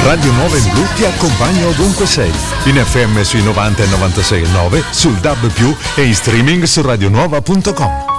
Radio Nuova in Blu ti accompagna ovunque sei, in FM sui 90 e 96,9, sul DAB+, e in streaming su radionuova.com.